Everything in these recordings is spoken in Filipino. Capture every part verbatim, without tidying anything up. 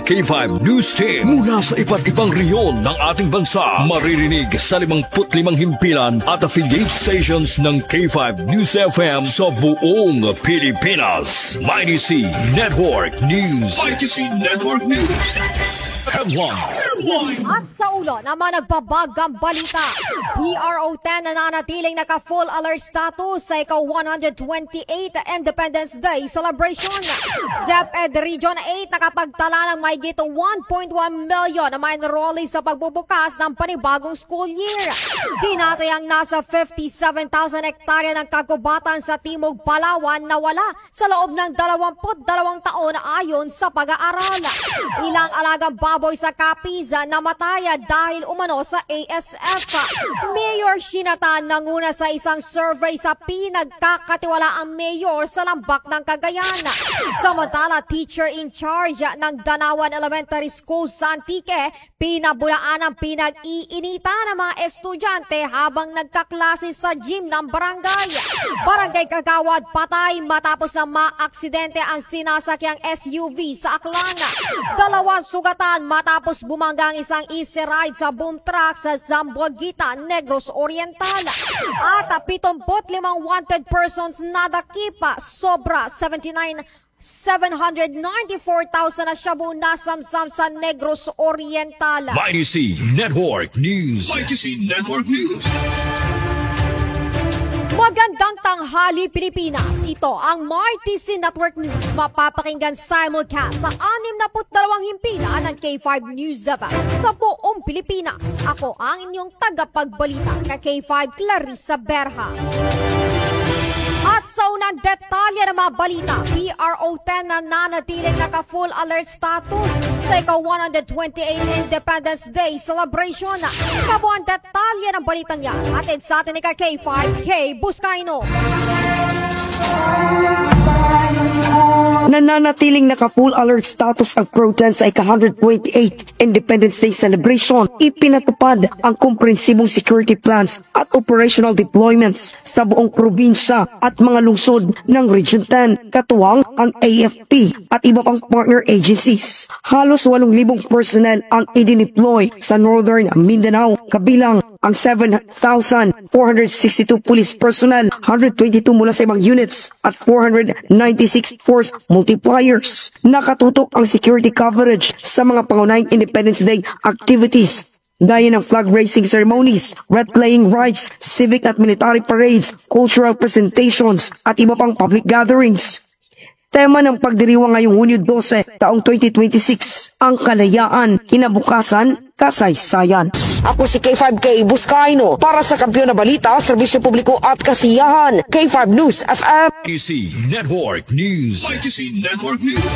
K five News Team mula sa iba't ibang rehiyon ng ating bansa. Maririnig sa limangput limang himpilan at affiliate stations ng K five News F M sa buong Pilipinas. Mighty C Network News. Mighty C Network News. Headline. At sa ulo naman nagbabagang balita. P R O ten nananatiling naka-full alert status sa ika one hundred twenty-eight Independence Day celebration. DepEd Region eight nakapagtala ng mahigit one point one million na mga enrollees sa pagbubukas ng panibagong school year. Tinatayang nasa fifty-seven thousand hektarya ng kagubatan sa Timog Palawan na wala sa loob ng dalawampu't dalawang taon ayon sa pag-aaral. Ilang alagang baboy sa Capiz namataya dahil umano sa A S F. Mayor Shinatan nanguna sa isang survey sa pinagkakatiwalaang mayor sa Lambak ng Cagayan. Samantala, teacher in charge ng Danawan Elementary School sa Antique, pinabulaan ang pinag-iinita ng mga estudyante habang nagkaklase sa gym ng barangay. Barangay Kagawad patay matapos na maaksidente ang sinasakyang S U V sa Aklan. Dalawang sugatan matapos bumanggang isang easy ride sa boom truck sa Zamboanga, Negros Oriental. At pitongput limang wanted persons nadakipa, sobra seventy-nine seven hundred ninety-four thousand na shabu nasamsam sa Negros Oriental. Mighty C Network News. Mighty C Network News. Magandang tanghali Pilipinas. Ito ang Mighty C Network News. Mapapakinggan simulcast sa anim na dalawang himpilan ng K five News Zaba sa buong Pilipinas. Ako ang inyong tagapagbalita ka K five Clarissa Berha. At sa unang detalye ng mga balita, P R O ten na nanatiling naka-full alert status sa ika one hundred twenty-eight Independence Day celebration. Kabuang detalye ng balitang yan, atid sa atin ni K five K Buscaino. Nananatiling naka-full alert status ang Pro-ten sa ika one hundred twenty-eight Independence Day celebration. Ipinatupad ang komprehensibong security plans at operational deployments sa buong probinsya at mga lungsod ng Region ten, katuwang ang A F P at iba pang partner agencies. Halos walong libong personnel ang idineploy sa Northern Mindanao, kabilang ang seven thousand four hundred sixty-two police personnel, one hundred twenty-two mula sa ibang units at four hundred ninety-six force multipliers. Nakatutok ang security coverage sa mga pangunahing Independence Day activities gaya ng flag raising ceremonies, red playing rights, civic at military parades, cultural presentations at iba pang public gatherings. Tema ng pagdiriwang ngayong Hunyo twelve, taong twenty twenty-six, ang kalayaan, kinabukasan, kasaysayan. Ako si K five K Buscaino para sa Kampiyon na Balita, Serbisyo Publiko at Kasiyahan. K five News F M. Mighty C Network News. Mighty C Network News.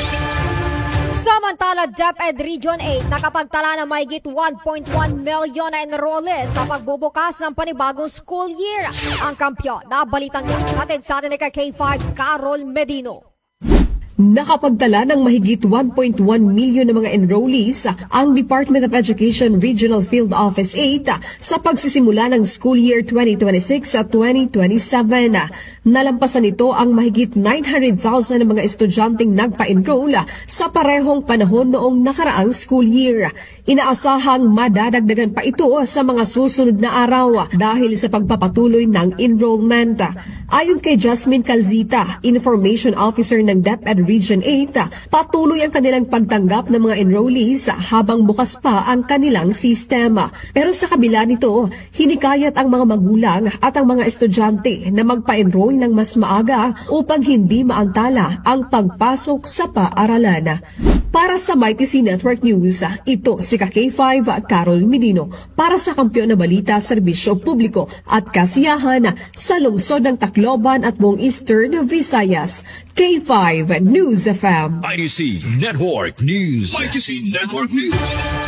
Samantala, DepEd Region eight nakapagtala ng mahigit one point one million na enrollees sa pagbubukas ng panibagong school year. Ang kampiyon na balitang yan, atid sa atin ni K five Carol Medino. Nakapagtala ng mahigit one point one million na mga enrollees ang Department of Education Regional Field Office eight sa pagsisimula ng school year twenty twenty-six at twenty twenty-seven. Nalampasan nito ang mahigit nine hundred thousand na mga estudyanteng nagpa-enroll sa parehong panahon noong nakaraang school year. Inaasahang madadagdagan pa ito sa mga susunod na araw dahil sa pagpapatuloy ng enrollment. Ayon kay Jasmine Calzita, Information Officer ng DepEd Region eight, patuloy ang kanilang pagtanggap ng mga enrollees habang bukas pa ang kanilang sistema. Pero sa kabila nito, hinikayat ang mga magulang at ang mga estudyante na magpa-enroll ng mas maaga upang hindi maantala ang pagpasok sa paaralan. Para sa Mighty C Network News, ito si K five Carol Medino para sa Kampiyon na Balita, Serbisyo Publiko at Kasiyahan sa lungsod ng Tacloban at buong Eastern Visayas. K five News F M. Mighty C Network News. Mighty C Network News.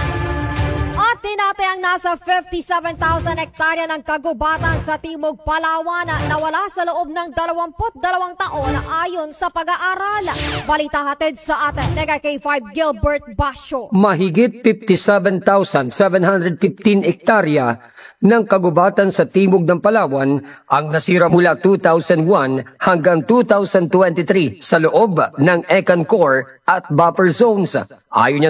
At tinatayang nasa fifty-seven thousand hektarya ng kagubatan sa Timog Palawan na nawala sa loob ng dalawampu't dalawang taon ayon sa pag-aaral. Balita hatid sa atin ni K five Gilbert Basyo. Mahigit fifty-seven thousand seven hundred fifteen hektarya ng kagubatan sa timog ng Palawan ang nasira mula two thousand one hanggang two thousand twenty-three sa loob ng Econ Core at buffer zones. Ayon